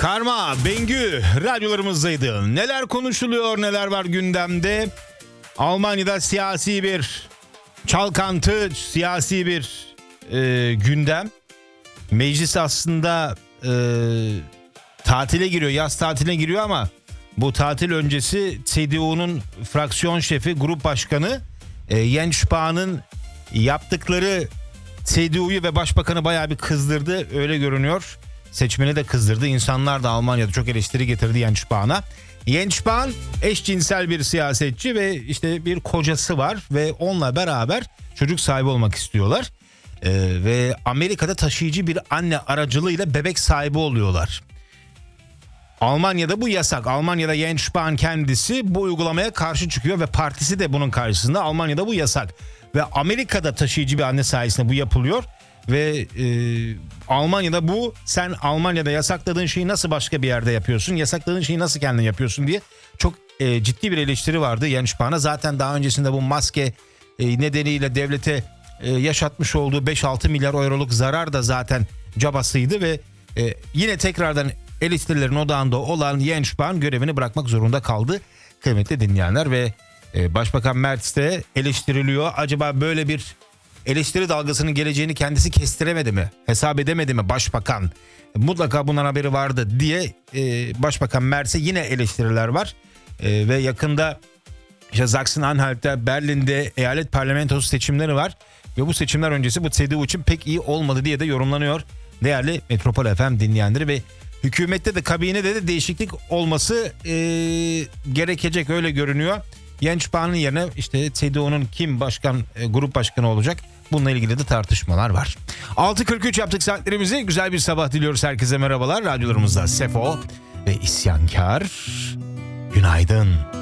Karma, Bengü radyolarımızdaydı. Neler konuşuluyor, neler var gündemde? Almanya'da siyasi bir çalkantı, siyasi bir gündem. Meclis aslında tatile giriyor, yaz tatiline giriyor ama bu tatil öncesi CDU'nun fraksiyon şefi, grup başkanı Jens Spahn'ın yaptıkları CDU'yu ve başbakanı bayağı bir kızdırdı, öyle görünüyor. Seçmeni de kızdırdı. İnsanlar da Almanya'da çok eleştiri getirdi Jens Spahn'a. Jens Spahn eşcinsel bir siyasetçi ve işte bir kocası var ve onunla beraber çocuk sahibi olmak istiyorlar. Ve Amerika'da taşıyıcı bir anne aracılığıyla bebek sahibi oluyorlar. Almanya'da bu yasak. Almanya'da Jens Spahn kendisi bu uygulamaya karşı çıkıyor ve partisi de bunun karşısında. Almanya'da bu yasak. Ve Amerika'da taşıyıcı bir anne sayesinde bu yapılıyor. Ve Almanya'da bu, sen Almanya'da yasakladığın şeyi nasıl başka bir yerde yapıyorsun? Yasakladığın şeyi nasıl kendin yapıyorsun diye çok ciddi bir eleştiri vardı Jens Spahn'a. Zaten daha öncesinde bu maske nedeniyle devlete yaşatmış olduğu 5-6 milyar euroluk zarar da zaten cabasıydı ve yine tekrardan eleştirilerin odağında olan Jens Spahn görevini bırakmak zorunda kaldı. Kıymetli dinleyenler ve Başbakan Merz de eleştiriliyor. Acaba böyle bir eleştiri dalgasının geleceğini kendisi kestiremedi mi? Hesap edemedi mi başbakan? Mutlaka bundan haberi vardı diye Başbakan Merz'e yine eleştiriler var. Ve yakında işte Sachsen-Anhalt'ta, Berlin'de eyalet parlamentosu seçimleri var. Ve bu seçimler öncesi bu CDU için pek iyi olmadı diye de yorumlanıyor. Değerli Metropol FM dinleyenleri ve hükümette de kabinede de değişiklik olması gerekecek, öyle görünüyor. Jens Spahn'ın yerine işte CDU'nun kim grup başkanı olacak? Bununla ilgili de tartışmalar var. 6.43 yaptık saatlerimizi. Güzel bir sabah diliyoruz herkese, merhabalar. Radyolarımızda Sefo ve İsyankar. Günaydın.